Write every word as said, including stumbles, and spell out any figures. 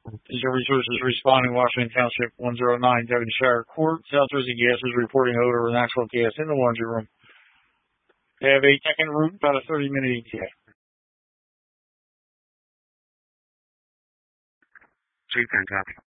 Digital Resources responding, Washington Township, one oh nine Devonshire Court. South Jersey Gas is reporting odor of natural gas in the laundry room. They have a second route, about a thirty minute E T A. three ten, copy.